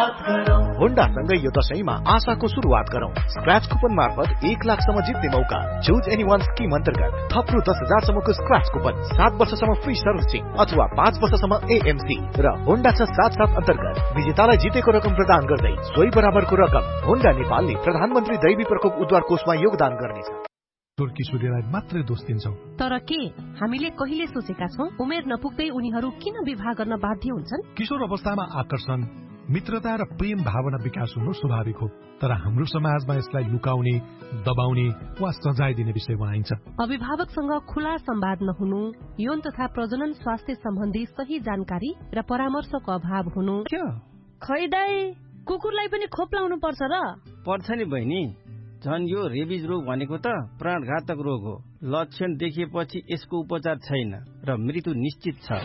होन्डासँगै यो दशैंमा आशाको सुरुवात गरौं। स्क्रैच कुपन मार्फत 1 लाखसम्म जित्ने मौका। चुज एनीवन स्किम अन्तर्गत थप्नु 10,000 सम्मको स्क्रैच कुपन, 7 वर्षसम्म फ्री सर्भिसिङ अथवा 5 वर्षसम्म एएमसी र होन्डा छ साथ अन्तर्गत विजेतालाई जितेको रकम प्रदान गर्दै सोही बराबरको रकम होन्डा नेपालले प्रधानमन्त्री दैवी प्रकोप उद्धार कोषमा योगदान गर्नेछ। किशोरीलाई मात्रै दोष दिन्छौ। तर के हामीले कहिले सोचेका छौं उमेर नपुग्दै उनीहरू किन विवाह गर्न बाध्य हुन्छन्? किशोर अवस्थामा आकर्षण, मित्रता र प्रेम भावना विकास हुनु स्वाभाविक हो, तर हाम्रो समाजमा यसलाई लुकाउने, दबाउने वा सजाय दिने विषय बनाइन्छ। अभिभावकसँग खुला संवाद नहुनु, यौन तथा प्रजनन स्वास्थ्य सम्बन्धी सही जानकारी र परामर्शको अभाव हुनु। खै दाइ, कुकुरलाई पनि खोप लाउनु पर्छ र? पर्छ नि बहिनी, झन् यो रेबिज रोग भनेको त प्राणघातक रोग हो। लक्षण देखिएपछि यसको उपचार छैन र मृत्यु निश्चित छ।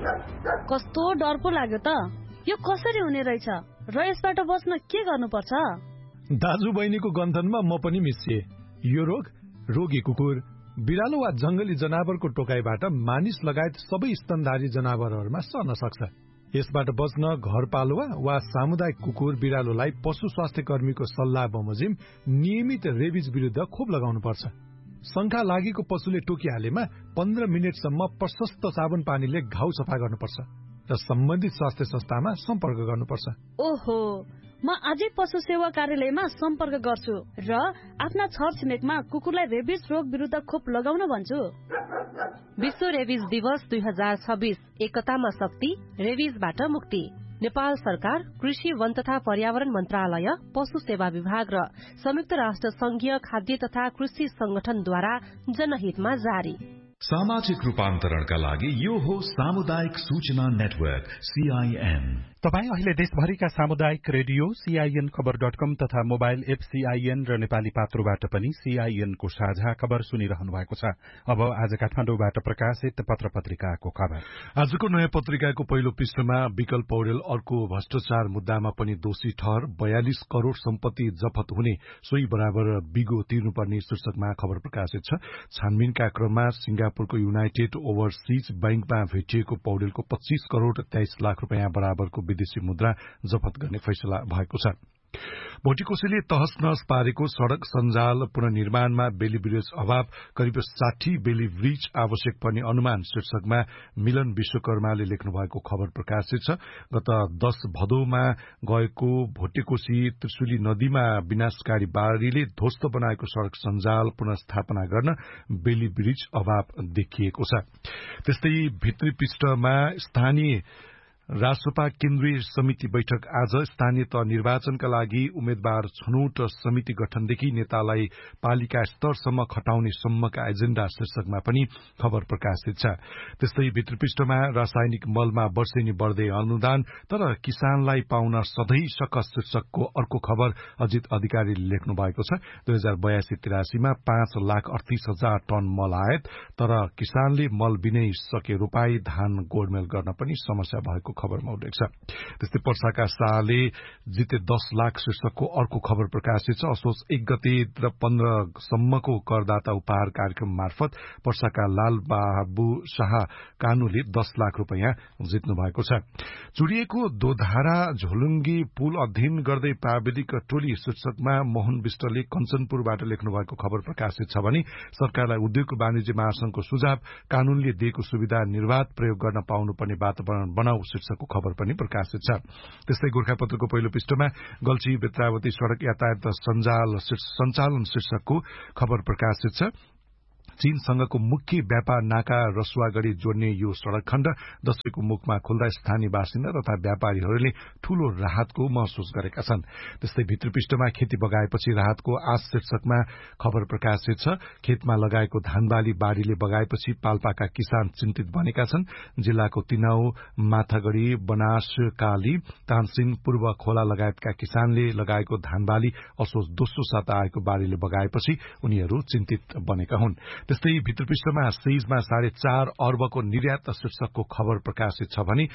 कस्तो डर पो लाग्यो त। यो कसरी हुने रहेछ र यसबाट बच्न के गर्नुपर्छ? दाजु बहिनीको गन्थनमा म पनि मिसिए। यो रोग रोगी कुकुर, बिरालो वा जंगली जनावरको टोकाइबाट मानिस लगायत सबै स्तनधारी जनावरहरूमा सर्न सक्छ। यसबाट बच्न घरपालुवा वा सामुदायिक कुकुर बिरालोलाई पशु स्वास्थ्य कर्मीको सल्लाह बमोजिम नियमित रेबिज विरुद्ध खोप लगाउनु पर्छ। शंका लागेको पशुले टोकिहालेमा 15 मिनेटसम्म प्रशस्त साबुन पानीले घाउ सफा गर्नुपर्छ र सम्बन्धित स्वास्थ्य संस्थामा सम्पर्क गर्नुपर्छ। ओहो, म आजै पशु सेवा कार्यालयमा सम्पर्क गर्छु र आफ्ना छरछिमेकमा कुकुरलाई रेबिज रोग विरुद्ध खोप लगाउन भन्छु। विश्व रेबिज दिवस 2026 एकतामा शक्ति, रेबिजबाट मुक्ति। नेपाल सरकार, कृषि, वन तथा पर्यावरण मन्त्रालय, पशु सेवा विभाग र संयुक्त राष्ट्र संघीय खाद्य तथा कृषि संगठनद्वारा जनहितमा जारी। सामाजिक रूपान्तरणका लागि यो हो सामुदायिक सूचना नेटवर्क CIN। तपाईँ अहिले देशभरिका सामुदायिक रेडियो CIN खबर.com तथा मोबाइल एप CIN र नेपाली पात्रोबाट पनि CIN को साझा खबर सुनिरहनु भएको छ। अब आज काठमाडौँबाट प्रकाशित पत्र पत्रिकाको खबर। आजको नयाँ पत्रिकाको पहिलो पृष्ठमा विकल पौडेल अर्को भ्रष्टाचार मुद्दामा पनि दोषी ठहर, 42 करोड़ सम्पत्ति जफत हुने, सोही बराबर बिगो तिर्नुपर्ने शीर्षकमा खबर प्रकाशित छ। छानबिनका क्रममा सिंगापुरको युनाइटेड ओभरसीज बैंकमा भेटिएको पौडेलको 25 करोड़ 23 लाख रुपियाँ बराबरको विदेशी मुद्रा जफत गर्ने फैसला भएको छ। भोटिकोशीले तहस नहस पारेको सड़क सञ्जाल पुनर्निर्माणमा बेली ब्रिज अभाव, करिब 60 बेली ब्रिज आवश्यक पर्ने अनुमान शीर्षकमा मिलन विश्वकर्माले लेख्नु भएको खबर प्रकाशित छ। गत 10 भदौमा गएको भोटिकोशी त्रिशुली नदीमा विनाशकारी बाढ़ीले ध्वस्त बनाएको सड़क सञ्जाल पुनर्स्थापना गर्न बेली ब्रिज अभाव देखिएको छ। त्यस्तै भित्री पृष्ठमा स्थानीय रासोपा केन्द्रीय समिति बैठक आज, स्थानीय तह निर्वाचनका लागि उम्मेद्वार छनौट समिति गठनदेखि नेतालाई पालिका स्तरसम्म खटाउने सम्मका एजेण्डा शीर्षकमा पनि खबर प्रकाशित छ। त्यस्तै भित्री पृष्ठमा रासायनिक मलमा वर्षेनी बढ्दै अनुदान तर किसानलाई पाउन सधैँ सकस शीर्षकको अर्को खबर अजित अधिकारीले लेख्नु भएको छ। 2082-83 मा 5,38,000 टन मल आयात, तर किसानले मल बिनै सके रोपाई धान गोडमेल गर्न पनि समस्या भएको खबरमा उल्लेख छ। त्यस्तै पर्साका शाहले जिते 10 लाख शीर्षकको अर्को खबर प्रकाशित छ। असोज 1 गते र 15 सम्मको करदाता उपहार कार्यक्रम मार्फत पर्साका लाल बाबु शाह कानुले 10 लाख रुपियाँ जित्नु भएको छ। चुडिएको दोधारा झोलुङ्गी पुल अध्ययन गर्दै प्राविधिक टोली शीर्षकमा मोहन विष्टले कञ्चनपुरबाट लेख्नु भएको खबर प्रकाशित छ भने सरकारलाई उद्योग वाणिज्य महासंघको सुझाव, कानूनले दिएको सुविधा निर्वाध प्रयोग गर्न पाउनुपर्ने वातावरण बनाऊ शीर्षकको खबर पनि प्रकाशित छ। त्यस्तै गोर्खापत्रको पहिलो पृष्ठमा गल्छी बेत्रावती सड़क यातायात सञ्चालन शीर्षकको खबर प्रकाशित छ। चीनसँगको मुख्य व्यापार नाका रसुवागढ़ी जोड्ने यो सड़क खण्ड दशैंको मुखमा खुल्दा स्थानीय बासिन्दा तथा व्यापारीहरूले ठूलो राहतको महसुस गरेका छन्। त्यस्तै भित्री पृष्ठमा खेती बगाएपछि राहतको आश शीर्षकमा खबर प्रकाशित छ। खेतमा लगाएको धानबाली बाढ़ीले बगाएपछि पाल्पाका किसान चिन्तित बनेका छन्। जिल्लाको तिनाउ, माथागढ़ी, बनासकाली, तानसिंह, पूर्व खोला लगायतका किसानले लगाएको धानबाली असोज दोस्रो साता आएको बाढ़ीले बगाएपछि उनीहरू चिन्तित बनेका हुन्। त्यस्तै भित्र पृष्ठमा सेजमा 4.5 अर्बको निर्यात शीर्षकको खबर प्रकाशित छ भने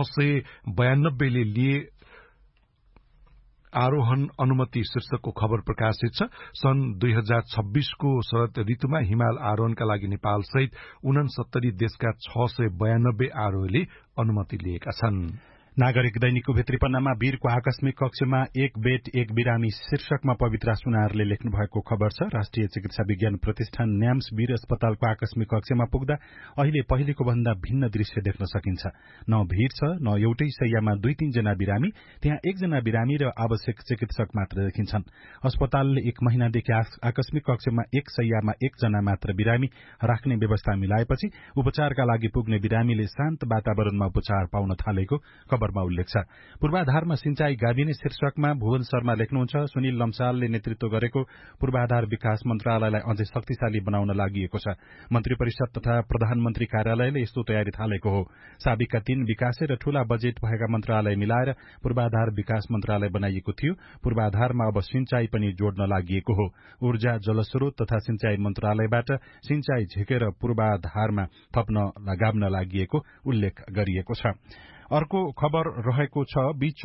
692 ले लिए आरोहण अनुमति शीर्षकको खबर प्रकाशित छ। सन् 2026 को शरद ऋतुमा हिमाल आरोहणका लागि नेपाल सहित 69 देशका 692 आरोहले अनुमति लिएका छन्। नागरिक दैनिकको भित्री पन्नामा वीरको आकस्मिक कक्षमा एक बेड एक बिरामी शीर्षकमा पवित्रा सुनारले लेख्नु भएको खबर छ। राष्ट्रिय चिकित्सा विज्ञान प्रतिष्ठान न्याम्स वीर अस्पतालको आकस्मिक कक्षमा पुग्दा अहिले पहिलेको भन्दा भिन्न दृश्य देख्न सकिन्छ। न भीड़ छ, न एउटै शैय्यामा 2-3 जना बिरामी, त्यहाँ 1 जना बिरामी र आवश्यक चिकित्सक मात्र देखिन्छन्। अस्पतालले 1 महिनादेखि आकस्मिक कक्षमा 1 शैय्यामा 1 जना मात्र बिरामी राख्ने व्यवस्था मिलाएपछि उपचारका लागि पुग्ने बिरामीले शान्त वातावरणमा उपचार पाउन थालेको खबरमा उल्लेख छ। पूर्वाधारमा सिंचाई गाभिने शीर्षकमा भुवन शर्मा लेख्नुहुन्छ, सुनिल लम्सालले नेतृत्व गरेको पूर्वाधार विकास मन्त्रालयलाई अझै शक्तिशाली बनाउन लागि छ। मन्त्री परिषद तथा प्रधानमन्त्री कार्यालयले यस्तो तयारी थालेको हो। साबिकका 3 विकासे र ठूला बजेट भएका मन्त्रालय मिलाएर पूर्वाधार विकास मन्त्रालय बनाइएको थियो। पूर्वाधारमा अब सिंचाई पनि जोड्न लागि हो। ऊर्जा जलस्रोत तथा सिंचाई मन्त्रालयबाट सिंचाई झिकेर पूर्वाधारमा थप्न लगाउन लागि उल्लेख गरिएको छ। अर्को खबर रहेको छ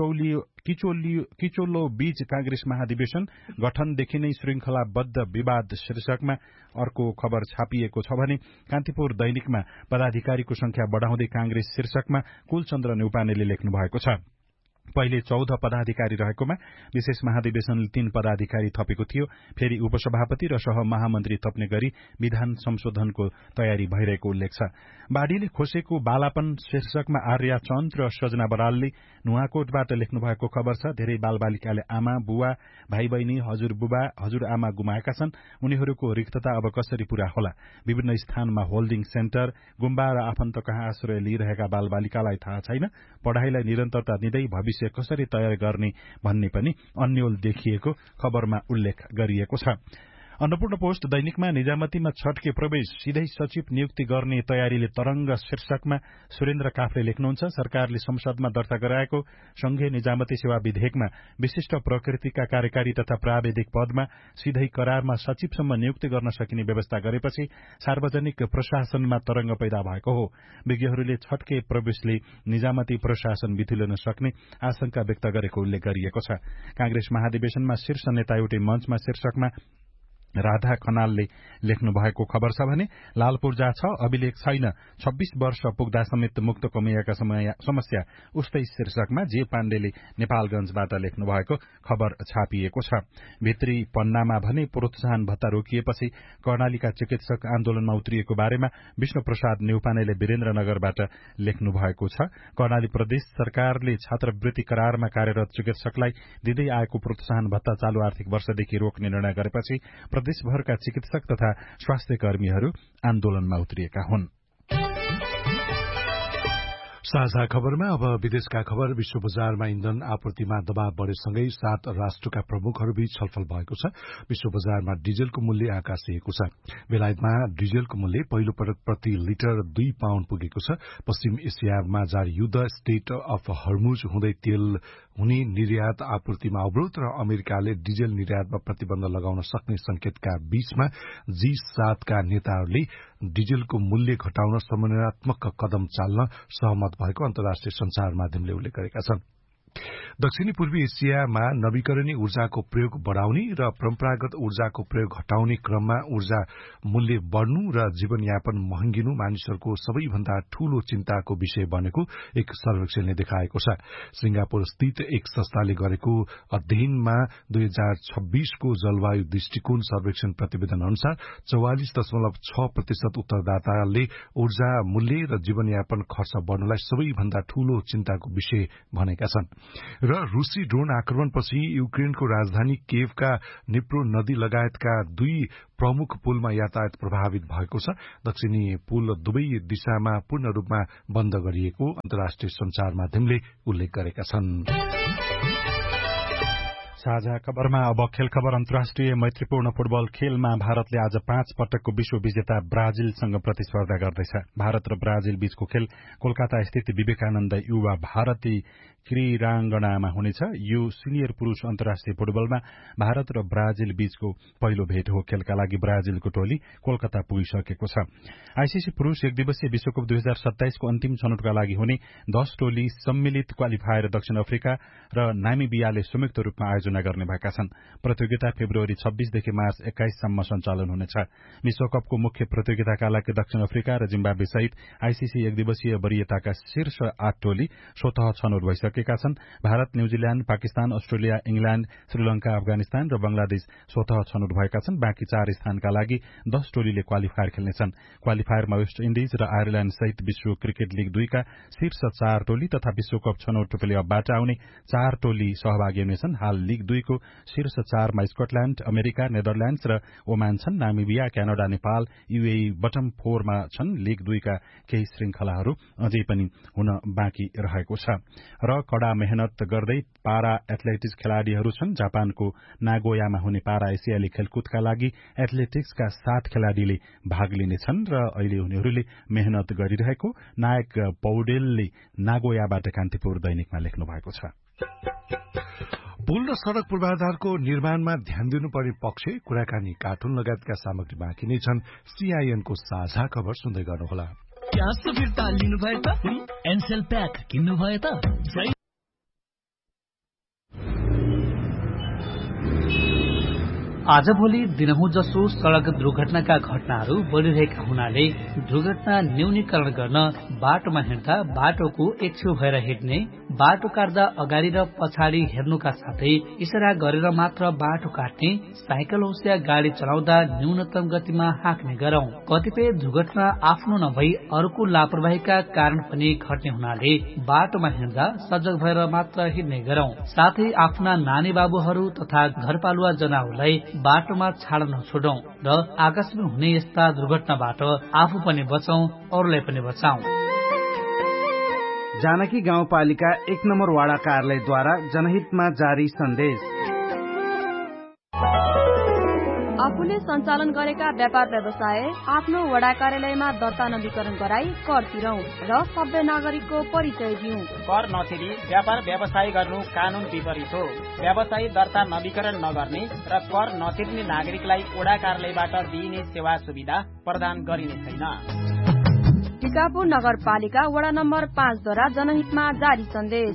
किचोलो बीच कांग्रेस महाधिवेशन गठनदेखि नै श्रृंखलाबद्ध विवाद शीर्षकमा अर्को खबर छापिएको छ भने कान्तिपुर दैनिकमा पदाधिकारीको संख्या बढ़ाउँदै कांग्रेस शीर्षकमा कुलचन्द्र न्यौपानेले लेख्नु भएको छ। पहिले 14 पदाधिकारी रहेकोमा विशेष महाधिवेशनले 3 पदाधिकारी थपेको थियो। फेरि उपसभापति र सहमहामन्त्री थप्ने गरी विधान संशोधनको तयारी भइरहेको उल्लेख छ। बाढीले खोसेको बालापन शीर्षकमा आर्या चन्द र सजना बरालले नुवाकोटबाट लेख्नु भएको खबर छ। धेरै बालबालिकाले आमा बुवा भाइ बहिनी हजुरबुबा हजुरआमा गुमाएका छन्। उनीहरूको रिक्तता अब कसरी पूरा होला? विभिन्न स्थानमा होल्डिङ सेन्टर, गुम्बा र आफन्त कहाँ आश्रय लिइरहेका बालबालिकालाई थाहा छैन। पढ़ाईलाई निरन्तरता दिँदै भविष्य कसरी तयार गर्ने भन्ने पनि अन्यल देखिएको खबरमा उल्लेख गरिएको छ। अन्नपूर्ण पोस्ट दैनिकमा निजामतीमा छटके प्रवेश सीधै सचिव नियुक्ति गर्ने तयारीले तरंग शीर्षकमा सुरेन्द्र काफले लेख्नुहुन्छ, सरकारले संसदमा दर्ता गराएको संघीय निजामती सेवा विधेयकमा विशिष्ट प्रकृतिका कार्यकारी तथा प्राविधिक पदमा सीधै करारमा सचिवसम्म नियुक्ति गर्न सकिने व्यवस्था गरेपछि सार्वजनिक प्रशासनमा तरंग पैदा भएको हो। विज्ञहरूले छटके प्रवेशले निजामती प्रशासन बिथुलन सक्ने आशंका व्यक्त गरेको उल्लेख गरिएको छ। कांग्रेस महाधिवेशनमा शीर्ष नेता एउटै मञ्चमा शीर्षकमा राधा खनालले लेख्नु भएको खबर छ भने लाल पूर्जा छ, अभिलेख छैन, 26 वर्ष पुग्दा समेत मुक्त कमिएका समस्या उस्तै शीर्षकमा जे पाण्डेले नेपालगंजबाट लेख्नु भएको खबर छापिएको छ। भित्री पन्नामा भने प्रोत्साहन भत्ता रोकिएपछि कर्णालीका चिकित्सक आन्दोलनमा उत्रिएको बारेमा विष्णु प्रसाद न्यौपानेले वीरेन्द्रनगरबाट लेख्नु भएको छ। कर्णाली प्रदेश सरकारले छात्रवृत्ति करारमा कार्यरत चिकित्सकलाई दिँदै आएको प्रोत्साहन भत्ता चालू आर्थिक वर्षदेखि रोक्ने निर्णय गरेपछि प्रदेशभरका चिकित्सक तथा स्वास्थ्य कर्मीहरू आन्दोलनमा उत्रिएका हुन्। साझा खबरमा अब विदेशका खबर। विश्व बजारमा इन्धन आपूर्तिमा दबाव बढ़ेसँगै 7 राष्ट्रका प्रमुखहरूबीच छलफल भएको छ। विश्व बजारमा डिजलको मूल्य आकाशिएको छ। बेलायतमा डिजलको मूल्य पहिलो पटक प्रति लिटर 2 पाउण्ड पुगेको छ। पश्चिम एसियामा जारी युद्ध, स्टेट अफ हर्मुज हुँदै तेल हुने निर्यात आपूर्तिमा अवरोध र अमेरिकाले डिजल निर्यातमा प्रतिबन्ध लगाउन सक्ने संकेतका बीचमा G7 का नेताहरूले डिजलको मूल्य घटाउन समन्वयात्मक कदम चाल्न सहमत भएको अन्तर्राष्ट्रिय संचार माध्यमले उल्लेख गरेका छन्। दक्षिणी पूर्वी एसियामा नवीकरणीय ऊर्जाको प्रयोग बढ़ाउने र परम्परागत ऊर्जाको प्रयोग घटाउने क्रममा ऊर्जा मूल्य बढ़नु र जीवनयापन महँगिनु मानिसहरूको सबैभन्दा ठूलो चिन्ताको विषय बनेको एक सर्वेक्षणले देखाएको छ। सिंगापुर स्थित एक संस्थाले गरेको अध्ययनमा 2026 को जलवायु दृष्टिकोण सर्वेक्षण प्रतिवेदन अनुसार 44.6% उत्तरदाताले ऊर्जा मूल्य र जीवनयापन खर्च बढ़नुलाई सबैभन्दा ठूलो चिन्ताको विषय भनेका छन्। र रूसी ड्रोन आक्रमणपछि युक्रेनको राजधानी केभका निप्रो नदी लगायतका 2 प्रमुख पुलमा यातायात प्रभावित भएको छ। दक्षिणी पुल दुवै दिशामा पूर्ण रूपमा बन्द गरिएको अन्तर्राष्ट्रिय संचार माध्यमले उल्लेख गरेका छन्। साझा खबरमा अब खेल खबर। अन्तर्राष्ट्रिय मैत्रीपूर्ण फुटबल खेलमा भारतले आज 5 पटकको विश्व विजेता ब्राजिलसँग प्रतिस्पर्धा गर्दैछ। भारत र ब्राजिल बीचको खेल कोलकाता स्थित विवेकानन्द युवा भारती क्रीडाङ्गनामा हुनेछ। यो सिनियर पुरुष अन्तर्राष्ट्रिय फुटबलमा भारत र ब्राजिल बीचको पहिलो भेट हो। खेलका लागि ब्राजिलको टोली कोलकाता पुगिसकेको छ। आईसीसी पुरुष एक दिवसीय विश्वकप 2027 को अन्तिम छनौटका लागि हुने 10 टोली सम्मिलित क्वालिफायर दक्षिण अफ्रिका र नामिबियाले संयुक्त रूपमा आयोजना गर्ने भएका छन्। प्रतियोगिता फेब्रुअरी 26 देखि मार्च 21 सम्म सञ्चालन हुनेछ। विश्वकपको मुख्य प्रतियोगिताका लागि दक्षिण अफ्रिका र जिम्बाब्वे सहित आईसीसी एक दिवसीय वरीयताका शीर्ष 8 टोली स्वतः छनौट भइसकेका छन्। Bharat, New Zealand, Pakistan, Australia, England, Sri Lanka, Afghanistan र बंगलादेश स्वतः छनौट भएका छन्। बाँकी 4 स्थानका लागि 10 टोलीले क्वालिफायर खेल्नेछन्। क्वालिफायरमा वेस्ट इन्डिज र आयरल्याण्ड सहित विश्व क्रिकेट लीग 2 का शीर्ष 4 टोली तथा विश्वकप छनौट प्लेअफबाट आउने 4 टोली सहभागी हुनेछन्। हाल लीग 2 को शीर्ष 4 मा स्कटल्याण्ड, अमेरिका, नेदरल्याण्ड्स र ओमान छन्। Namibia, Canada, Nepal, UAE bottom 4 मा छन्। लीग 2 का केही श्रृंखलाहरू अझै पनि हुन बाँकी रहेको छ। र कड़ा मेहनत गर्दै पारा एथलेटिक्स खेलाड़ीहरू छन्। जापानको नागोयामा हुने पारा एसियाली खेलकुदका लागि एथलेटिक्सका 7 खेलाड़ीले भाग लिनेछन् र अहिले उनीहरूले मेहनत गरिरहेको नायक पौडेलले नागोयाबाट कान्तिपुर दैनिकमा लेख्नु भएको छ। पुल र सड़क पूर्वाधारको निर्माणमा ध्यान दिनुपर्ने पक्ष, कुराकानी, कार्टुन लगायतका सामग्री बाँकी नै छन्। सीआईएनको साझा खबर सुन्दै गर्नुहोला। ग्यासको फिर्ता लिनुभयो त? एनसेल प्याक किन्नुभयो त? आजभोलि दिनहुँ जसो सड़क दुर्घटनाका घटनाहरू बढ़िरहेका हुनाले दुर्घटना न्यूनीकरण गर्न बाटोमा हिँड्दा बाटोको एक छेउ भएर हिँड्ने, बाटो काट्दा अगाडि र पछाडि हेर्नुका साथै इशारा गरेर मात्र बाटो काट्ने, साइकल होस् या गाड़ी चलाउँदा न्यूनतम गतिमा हाँक्ने गरौं। कतिपय दुर्घटना आफ्नो नभई अरूको लापरवाहीका कारण पनि घट्ने हुनाले बाटोमा हिँड्दा सजग भएर मात्र हिँड्ने गरौं। साथै आफ्ना नानी बाबुहरू तथा घरपालुवा जनावरलाई बाटोमा छाड्न नछोडौं र आकस्मिक हुने यस्ता दुर्घटनाबाट आफू पनि बचौं, अरूलाई पनि बचाउँ। जानकी गाउँपालिका 1 नम्बर वाडा कार्यालयद्वारा जनहितमा जारी सन्देश। आफूले सञ्चालन गरेका व्यापार व्यवसाय आफ्नो वडा कार्यालयमा दर्ता नवीकरण गराई कर तिरौं र सभ्य नागरिकको परिचय दिउँ। कर नतिरी व्यापार व्यवसाय गर्नु कानून विपरीत हो। व्यवसाय दर्ता नवीकरण नगर्ने र कर नतिर्ने नागरिकलाई वडा कार्यालयबाट दिइने सेवा सुविधा प्रदान गरिने छैन। टिकापुर नगरपालिका वडा नम्बर 5 द्वारा जनहितमा जारी सन्देश।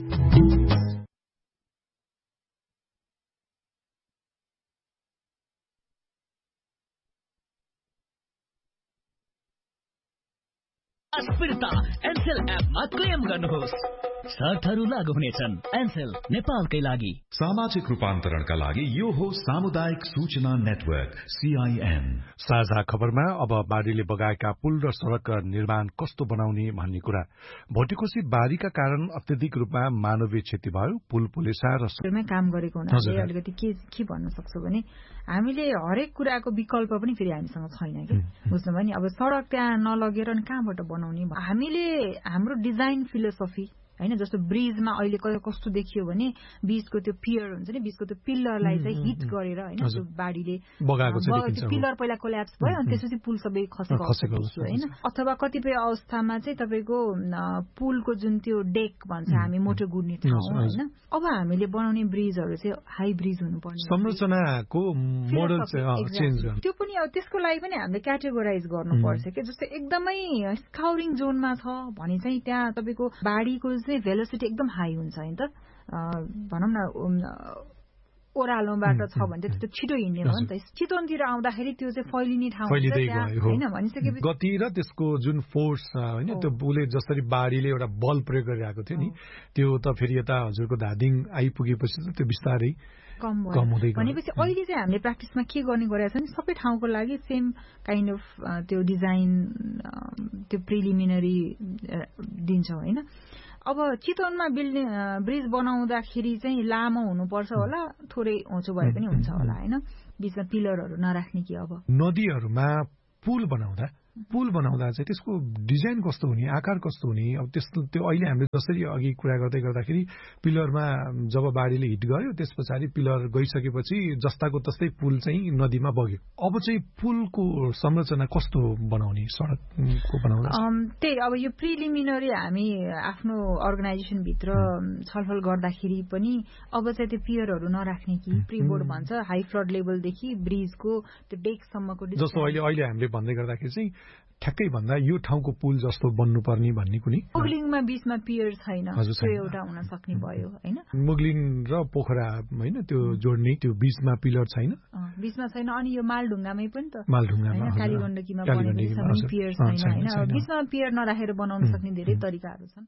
फिर्ता एनसेल एपमा क्लेम गर्नुहोस्। शर्तहरू लागू हुनेछन्। एनसेल नेपालकै लागि। सामाजिक रूपान्तरणका लागि यो हो सामुदायिक सूचना नेटवर्क सीआईएन। साझा खबरमा अब बाढ़ीले बगाएका पुल र सड़क निर्माण कस्तो बनाउने भन्ने कुरा। भोटेकोशी बाढ़ीका कारण अत्यधिक रूपमा मानवीय क्षति भयो। पुल पुलेसा र काम गरेको हुनाले अलिकति के भन्न सक्छौ भने हामीले हरेक कुराको विकल्प पनि फेरि हामीसँग छैन कि बुझ्नुभयो नि। अब सड़क त्यहाँ नलगेर कहाँबाट बनाउने हामीले हाम्रो डिजाइन फिलोसफी हैन। जस्तो ब्रिजमा अहिले कस्तो देखियो भने बीचको त्यो पियर हुन्छ नि, बीचको त्यो पिल्लरलाई चाहिँ हिट गरेर हैन त्यो बाढीले बगाएको छ। त्यो पिल्लर पहिला कोल्याप्स भयो अनि त्यसपछि पुल सबै खसेको देखियो हैन। अथवा कतिपय अवस्थामा चाहिँ तपाईको पुलको जुन त्यो डेक भन्छ हामी मोटर गुड्ने ठाउँ हैन। अब हामीले बनाउने ब्रिजहरू चाहिँ हाई ब्रिज हुनुपर्ने, संरचनाको मोडल चाहिँ चेन्ज गर्नु। त्यो पनि अब त्यसको लागि पनि हामीले क्याटेगोराइज गर्नुपर्छ के। जस्तै एकदमै स्काउरिङ जोनमा छ भने चाहिँ त्यहाँ तपाईको बाढीको चाहिँ भेलोसिटी एकदम हाई हुन्छ नि त। भनौँ न ओह्रालो बाटो छ भने त्यो छिटो हिँड्ने हो नि त। चितवनतिर आउँदाखेरि त्यो चाहिँ फैलिने ठाउँ होइन भनिसकेपछि गति र त्यसको जुन फोर्स होइन त्यो बुलेट जसरी बाढीले एउटा बल प्रयोग गरिरहेको थियो नि त्यो त फेरि यता हजुरको धादिङ आइपुगेपछि त त्यो बिस्तारै कम हुँदै भनेपछि अहिले चाहिँ हामीले प्र्याक्टिसमा के गर्ने गरेका छौँ सबै ठाउँको लागि सेम काइन्ड अफ त्यो डिजाइन त्यो प्रिलिमिनरी दिन्छौँ होइन। अब चितवनमा ब्रिज बनाउँदाखेरि चाहिँ लामो हुनुपर्छ होला, थोरै होचो भए पनि हुन्छ होला होइन, बीचमा पिलरहरू नराख्ने कि। अब नदीहरूमा पुल बनाउँदा पुल बनाउँदा चाहिँ त्यसको डिजाइन कस्तो हुने, आकार कस्तो हुने, अब त्यस्तो त्यो अहिले हामीले जसरी अघि कुरा गर्दै गर्दाखेरि पिलरमा जब बाढीले हिट गर्यो त्यस पछाडि पिलर गइसकेपछि जस्ताको तस्तै पुल चाहिँ नदीमा बग्यो। अब चाहिँ पुलको संरचना कस्तो बनाउने, सडकको बनाउँदा त्यही अब यो प्रिलिमिनरी हामी आफ्नो अर्गनाइजेसनभित्र छलफल गर्दाखेरि पनि अब चाहिँ त्यो पियरहरू नराख्ने कि प्रिबोर्ड भन्छ हाई फ्लड लेभलदेखि ब्रिजको त्यो डेकसम्मको जस्तो अहिले हामीले भन्दै गर्दाखेरि चाहिँ ठ्याक्कै भन्दा यो ठाउँको पुल जस्तो बन्नुपर्ने भन्ने कुनै मुगलिङमा बीचमा पियर छैन, त्यो एउटा हुन सक्ने भयो हैन। मुगलिङ र पोखरा हैन त्यो जोड्ने त्यो बीचमा पिलर छैन, बीचमा छैन। अनि यो मालढुङ्गामै पनि त मालढुङ्गामा कालीगण्डकीमा बनेको पियर छैन हैन। बीचमा पियर नराखेर बनाउन सक्ने धेरै तरिकाहरू छन्।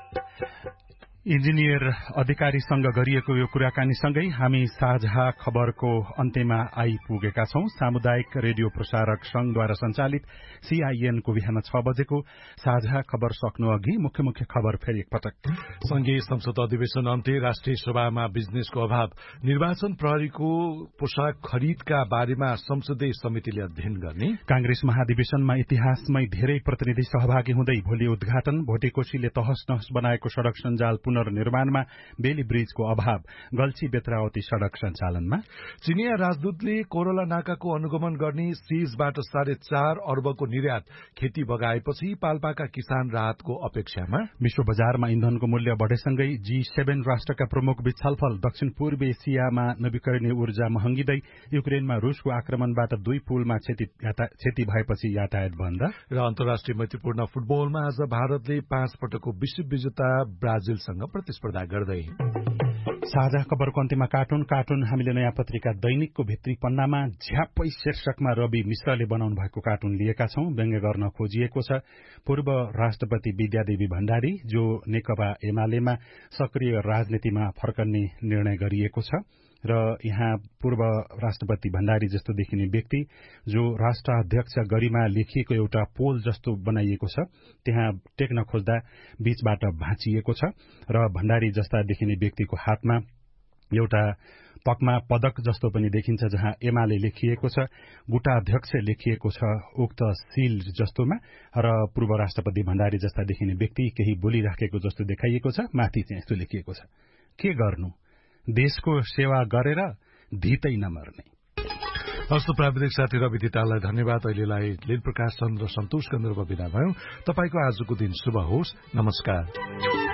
इन्जिनियर अधिकारीसँग गरिएको यो कुराकानीसँगै हामी साझा खबरको अन्त्यमा आइपुगेका छौं। सामुदायिक रेडियो प्रसारक संघद्वारा सञ्चालित CIN को बिहान 6 बजेको साझा खबर सक्नु अघि मुख्य मुख्य खबर फेरि एकपटक। संघीय संसद अधिवेशन अन्त्य, राष्ट्रिय सभामा बिजनेसको अभाव, निर्वाचन प्रहरीको पोशाक खरिदका बारेमा संसदीय समितिले अध्ययन गर्ने, कांग्रेस महाधिवेशनमा इतिहासमै धेरै प्रतिनिधि सहभागी हुँदै भोलि उद्घाटन, भोटेकोशीले तहस नहस बनाएको सड़क सञ्जाल पुनर्निर्माणमा बेली ब्रिजको अभाव, गल्छी बेत्रावती सड़क सञ्चालनमा, चिनिया राजदूतले कोरोला नाकाको अनुगमन गर्ने सीजबाट 4.5 अर्बको निर्यात खेती बगाएपछि पाल्पाका किसान राहतको अपेक्षामा, विश्व बजारमा इन्धनको मूल्य बढेसँगै G7 राष्ट्रका प्रमुख बीच छलफल, दक्षिण पूर्वी एसियामा नवीकरणीय ऊर्जा महँगिँदै, युक्रेनमा रूसको आक्रमणबाट 2 पुलमा क्षति भएपछि यातायात बन्द र अन्तर्राष्ट्रिय मैत्रीपूर्ण फुटबलमा आज भारतले 5 पटकको विश्व विजेता ब्राजिलसँग प्रतिस्पर्धा गर्दै। साझा खबरको अन्त्यमा कार्टुन हामीले नयाँ पत्रिका दैनिकको भित्री पन्नामा झ्याप्पै शीर्षकमा रवि मिश्रले बनाउनु भएको कार्टुन लिएका छौं। व्यङ्ग्य गर्न खोजिएको छ पूर्व राष्ट्रपति विद्यादेवी भण्डारी जो नेकपा एमालेमा सक्रिय राजनीतिमा फर्कने निर्णय गरिएको छ र यहाँ पूर्व राष्ट्रपति भण्डारी जस्तो देखिने व्यक्ति जो राष्ट्राध्यक्ष गरिमा लेखिएको एउटा पोल जस्तो बनाइएको छ, त्यहाँ टेक्न खोज्दा बीचबाट भाँचिएको छ र भण्डारी जस्ता देखिने व्यक्तिको हातमा एउटा तकमा पदक जस्तो पनि देखिन्छ जहाँ एमाले लेखिएको छ, गुटाध्यक्ष लेखिएको छ उक्त सील जस्तोमा र पूर्व राष्ट्रपति भण्डारी जस्ता देखिने व्यक्ति केही बोलिराखेको जस्तो देखाइएको छ। माथि चाहिँ यस्तो लेखिएको छ, के गर्नु देशको सेवा गरेर धितै नमर्ने। हस्त प्राविधिक साथी रवि दिताललाई धन्यवाद। अहिलेलाई लील प्रकाश चन्द्र सन्तोष गन्धर्व बिदा भयौं। तपाईको आजको दिन शुभ होस्। नमस्कार।